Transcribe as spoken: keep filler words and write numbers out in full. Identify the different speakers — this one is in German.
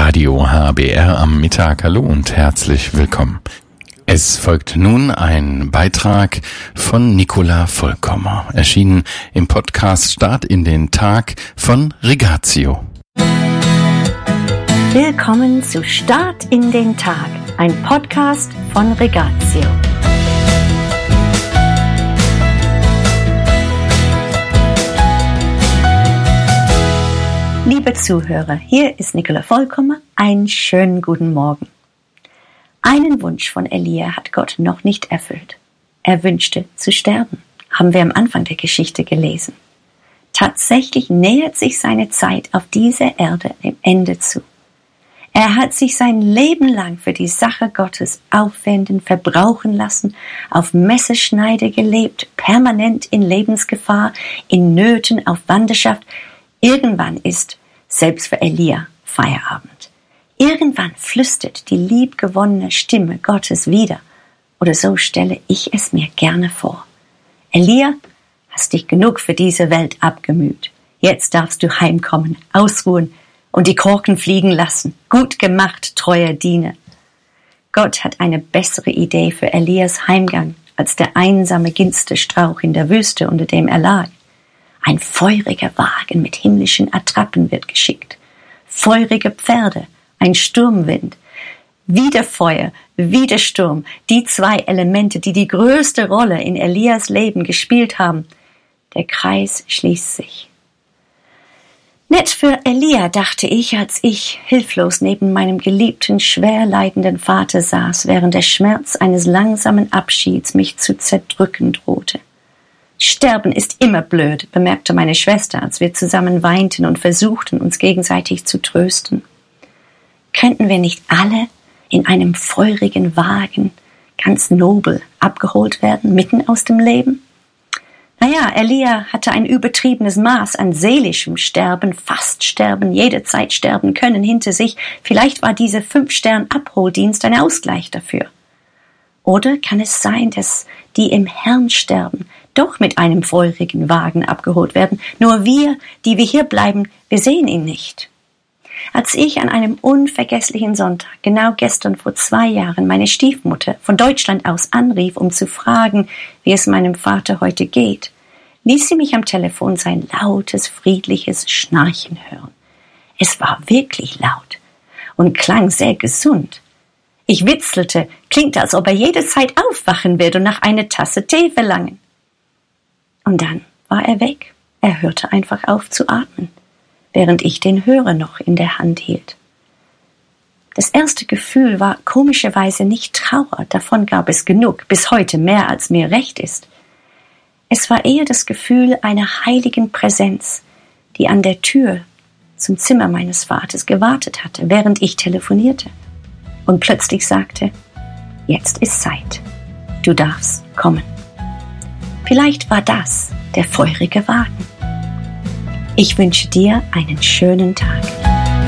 Speaker 1: Radio H B R am Mittag. Hallo und herzlich willkommen. Es folgt nun ein Beitrag von Nicola Vollkommer, erschienen im Podcast Start in den Tag von Rigatio.
Speaker 2: Willkommen zu Start in den Tag, ein Podcast von Rigatio. Liebe Zuhörer, hier ist Nicola Vollkommer. Einen schönen guten Morgen. Einen Wunsch von Elia hat Gott noch nicht erfüllt. Er wünschte zu sterben, haben wir am Anfang der Geschichte gelesen. Tatsächlich nähert sich seine Zeit auf dieser Erde dem Ende zu. Er hat sich sein Leben lang für die Sache Gottes aufwenden, verbrauchen lassen, auf Messerschneide gelebt, permanent in Lebensgefahr, in Nöten, auf Wanderschaft. Irgendwann ist, selbst für Elia, Feierabend. Irgendwann flüstert die liebgewonnene Stimme Gottes wieder. Oder so stelle ich es mir gerne vor. Elia, hast dich genug für diese Welt abgemüht. Jetzt darfst du heimkommen, ausruhen und die Korken fliegen lassen. Gut gemacht, treuer Diener. Gott hat eine bessere Idee für Elias Heimgang als der einsame Ginsterstrauch in der Wüste, unter dem er lag. Ein feuriger Wagen mit himmlischen Attrappen wird geschickt. Feurige Pferde, ein Sturmwind. Wieder Feuer, wieder Sturm. Die zwei Elemente, die die größte Rolle in Elias Leben gespielt haben. Der Kreis schließt sich. Nett für Elia, dachte ich, als ich hilflos neben meinem geliebten, schwer leidenden Vater saß, während der Schmerz eines langsamen Abschieds mich zu zerdrücken drohte. Sterben ist immer blöd, bemerkte meine Schwester, als wir zusammen weinten und versuchten, uns gegenseitig zu trösten. Könnten wir nicht alle in einem feurigen Wagen, ganz nobel, abgeholt werden, mitten aus dem Leben? Naja, Elia hatte ein übertriebenes Maß an seelischem Sterben, fast sterben, jederzeit sterben können hinter sich. Vielleicht war dieser Fünf-Stern-Abholdienst ein Ausgleich dafür. Oder kann es sein, dass die im Herrn sterben, doch mit einem feurigen Wagen abgeholt werden. Nur wir, die wir hier bleiben, wir sehen ihn nicht. Als ich an einem unvergesslichen Sonntag, genau gestern vor zwei Jahren, meine Stiefmutter von Deutschland aus anrief, um zu fragen, wie es meinem Vater heute geht, ließ sie mich am Telefon sein lautes, friedliches Schnarchen hören. Es war wirklich laut und klang sehr gesund. Ich witzelte, klingt, als ob er jederzeit aufwachen wird und nach einer Tasse Tee verlangen. Und dann war er weg. Er hörte einfach auf zu atmen, während ich den Hörer noch in der Hand hielt. Das erste Gefühl war komischerweise nicht Trauer, davon gab es genug, bis heute mehr als mir recht ist. Es war eher das Gefühl einer heiligen Präsenz, die an der Tür zum Zimmer meines Vaters gewartet hatte, während ich telefonierte und plötzlich sagte, jetzt ist Zeit, du darfst kommen. Vielleicht war das der feurige Wagen. Ich wünsche dir einen schönen Tag.